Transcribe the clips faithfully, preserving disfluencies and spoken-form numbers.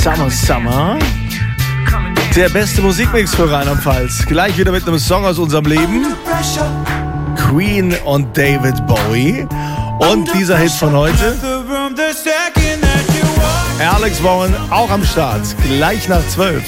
Summer, Summer. Der beste Musikmix für Rheinland-Pfalz. Gleich wieder mit einem Song aus unserem Leben. Queen und David Bowie. Und dieser Hit von heute. Alex Warren auch am Start. Gleich nach zwölf.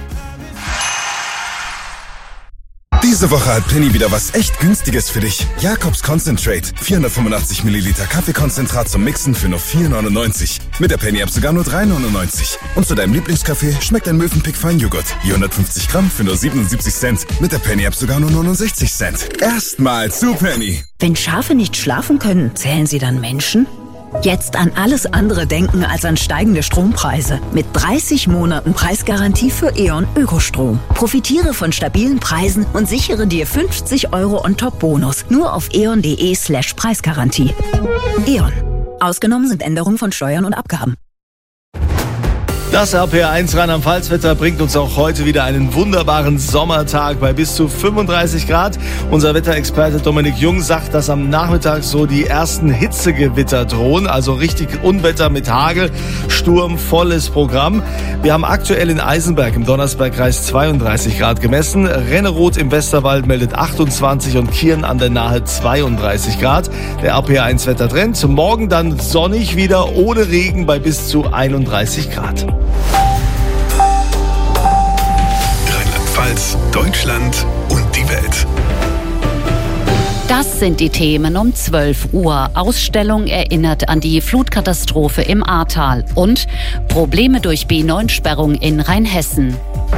Diese Woche hat Penny wieder was echt Günstiges für dich. Jakobs Concentrate. vierhundertfünfundachtzig Milliliter Kaffeekonzentrat zum Mixen für nur vier neunundneunzig. Mit der Penny-App sogar nur drei neunundneunzig. Und zu deinem Lieblingskaffee schmeckt ein Mövenpick Feinjoghurt. vierhundertfünfzig Gramm für nur siebenundsiebzig Cent. Mit der Penny-App sogar nur neunundsechzig Cent. Erstmal zu Penny. Wenn Schafe nicht schlafen können, zählen sie dann Menschen? Jetzt an alles andere denken als an steigende Strompreise. Mit dreißig Monaten Preisgarantie für E.ON Ökostrom. Profitiere von stabilen Preisen und sichere dir fünfzig Euro On-Top-Bonus. Nur auf eon.de slash Preisgarantie. E.ON. Ausgenommen sind Änderungen von Steuern und Abgaben. Das R P R eins Rheinland-Pfalz-Wetter bringt uns auch heute wieder einen wunderbaren Sommertag bei bis zu fünfunddreißig Grad. Unser Wetterexperte Dominik Jung sagt, dass am Nachmittag so die ersten Hitzegewitter drohen, also richtig Unwetter mit Hagel, Sturm, volles Programm. Wir haben aktuell in Eisenberg im Donnersbergkreis zweiunddreißig Grad gemessen, Renneroth im Westerwald meldet achtundzwanzig und Kirn an der Nahe zweiunddreißig Grad. Der R P R eins Wettertrend, morgen dann sonnig wieder, ohne Regen bei bis zu einunddreißig Grad. Rheinland-Pfalz, Deutschland und die Welt. Das sind die Themen um zwölf Uhr. Ausstellung erinnert an die Flutkatastrophe im Ahrtal. Und Probleme durch B neun Sperrung in Rheinhessen.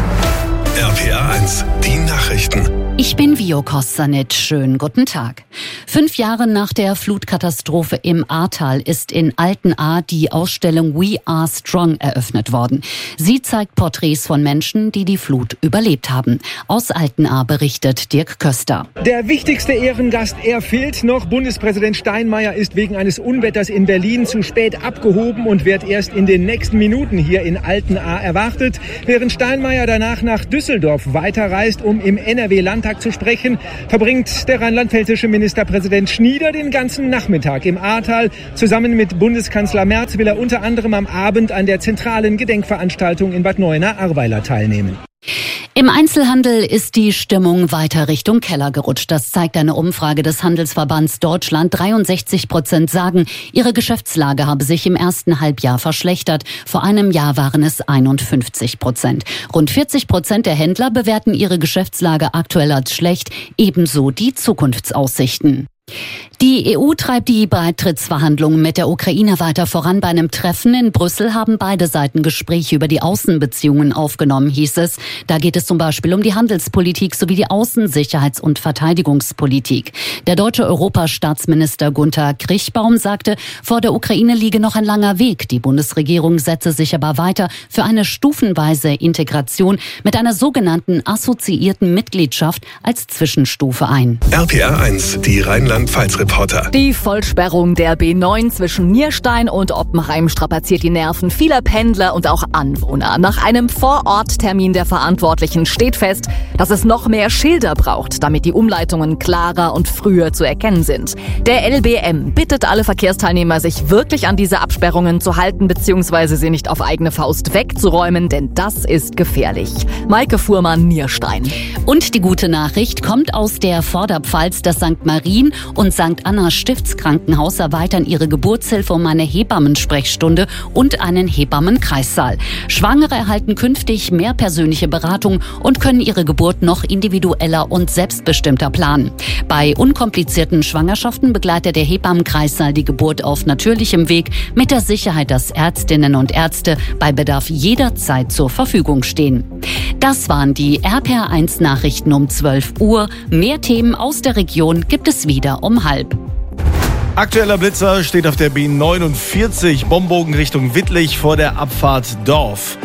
R P R eins, die Nachrichten. Ich bin Vio Kossanit. Schönen guten Tag. Fünf Jahre nach der Flutkatastrophe im Ahrtal ist in Altenahr die Ausstellung We Are Strong eröffnet worden. Sie zeigt Porträts von Menschen, die die Flut überlebt haben. Aus Altenahr berichtet Dirk Köster. Der wichtigste Ehrengast, er fehlt noch. Bundespräsident Steinmeier ist wegen eines Unwetters in Berlin zu spät abgehoben und wird erst in den nächsten Minuten hier in Altenahr erwartet. Während Steinmeier danach nach Düsseldorf weiterreist, um im N R W-Landtag zu sprechen, verbringt der rheinland-pfälzische Ministerpräsident Schnieder den ganzen Nachmittag im Ahrtal. Zusammen mit Bundeskanzler Merz will er unter anderem am Abend an der zentralen Gedenkveranstaltung in Bad Neuenahr-Ahrweiler teilnehmen. Im Einzelhandel ist die Stimmung weiter Richtung Keller gerutscht. Das zeigt eine Umfrage des Handelsverbands Deutschland. dreiundsechzig Prozent sagen, ihre Geschäftslage habe sich im ersten Halbjahr verschlechtert. Vor einem Jahr waren es einundfünfzig Prozent. Rund vierzig Prozent der Händler bewerten ihre Geschäftslage aktuell als schlecht, ebenso die Zukunftsaussichten. Die E U treibt die Beitrittsverhandlungen mit der Ukraine weiter voran. Bei einem Treffen in Brüssel haben beide Seiten Gespräche über die Außenbeziehungen aufgenommen, hieß es. Da geht es zum Beispiel um die Handelspolitik sowie die Außen-, Sicherheits- und Verteidigungspolitik. Der deutsche Europastaatsminister Gunther Kriechbaum sagte, vor der Ukraine liege noch ein langer Weg. Die Bundesregierung setze sich aber weiter für eine stufenweise Integration mit einer sogenannten assoziierten Mitgliedschaft als Zwischenstufe ein. R P R eins, die Rheinland-Pfalz-Reporter. Die Vollsperrung der B neun zwischen Nierstein und Oppenheim strapaziert die Nerven vieler Pendler und auch Anwohner. Nach einem Vororttermin der Verantwortlichen steht fest, dass es noch mehr Schilder braucht, damit die Umleitungen klarer und früher zu erkennen sind. Der L B M bittet alle Verkehrsteilnehmer, sich wirklich an diese Absperrungen zu halten bzw. sie nicht auf eigene Faust wegzuräumen, denn das ist gefährlich. Maike Fuhrmann, Nierstein. Und die gute Nachricht kommt aus der Vorderpfalz. Das Sankt Marien und Sankt Anna Stiftskrankenhaus erweitern ihre Geburtshilfe um eine Hebammensprechstunde und einen Hebammenkreissaal. Schwangere erhalten künftig mehr persönliche Beratung und können ihre Geburt noch individueller und selbstbestimmter planen. Bei unkomplizierten Schwangerschaften begleitet der Hebammenkreissaal die Geburt auf natürlichem Weg mit der Sicherheit, dass Ärztinnen und Ärzte bei Bedarf jederzeit zur Verfügung stehen. Das waren die R P R eins Nachrichten um zwölf Uhr. Mehr Themen aus der Region gibt es wieder um halb. Aktueller Blitzer steht auf der B neunundvierzig, Bombogen Richtung Wittlich vor der Abfahrt Dorf.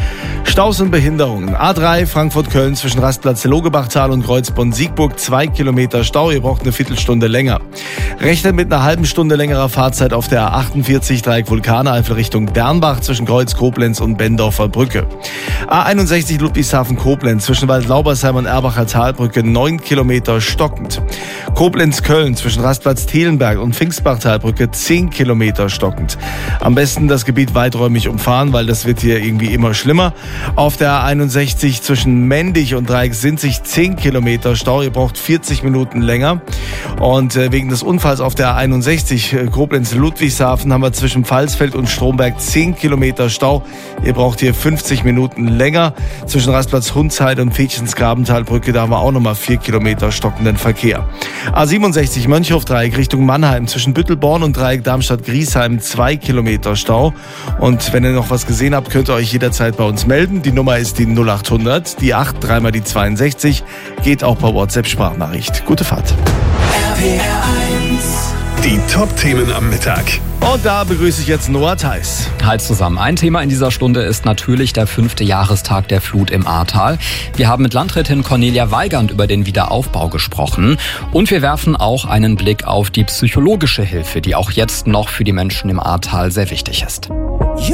Staus und Behinderungen. A drei Frankfurt-Köln zwischen Rastplatz Logebachtal und Kreuzbonn-Siegburg. Zwei Kilometer Stau. Ihr braucht eine Viertelstunde länger. Rechnet mit einer halben Stunde längerer Fahrzeit auf der A achtundvierzig Dreieck Vulkaneifel Richtung Bernbach zwischen Kreuz Koblenz und Bendorfer Brücke. A einundsechzig Ludwigshafen-Koblenz zwischen Waldlaubersheim und Erbacher Talbrücke. Neun Kilometer stockend. Koblenz-Köln zwischen Rastplatz Thelenberg und Pfingstbach-Talbrücke. Zehn Kilometer stockend. Am besten das Gebiet weiträumig umfahren, weil das wird hier irgendwie immer schlimmer. Auf der A einundsechzig zwischen Mendig und Dreieck Sinzig zehn Kilometer Stau. Ihr braucht vierzig Minuten länger. Und äh, wegen des Unfalls auf der A einundsechzig äh, Koblenz-Ludwigshafen haben wir zwischen Pfalzfeld und Stromberg zehn Kilometer Stau. Ihr braucht hier fünfzig Minuten länger. Zwischen Rastplatz Hundsheide und Fädchensgrabentalbrücke, da haben wir auch nochmal vier Kilometer stockenden Verkehr. A siebenundsechzig Mönchhof-Dreieck Richtung Mannheim zwischen Büttelborn und Dreieck Darmstadt-Griesheim zwei Kilometer Stau. Und wenn ihr noch was gesehen habt, könnt ihr euch jederzeit bei uns melden. Die Nummer ist die null achthundert, die acht, dreimal die zweiundsechzig. Geht auch per WhatsApp-Sprachnachricht. Gute Fahrt. R P R eins. Die Top-Themen am Mittag. Und da begrüße ich jetzt Noah Theis. Hi zusammen. Ein Thema in dieser Stunde ist natürlich der fünfte Jahrestag der Flut im Ahrtal. Wir haben mit Landrätin Cornelia Weigand über den Wiederaufbau gesprochen. Und wir werfen auch einen Blick auf die psychologische Hilfe, die auch jetzt noch für die Menschen im Ahrtal sehr wichtig ist.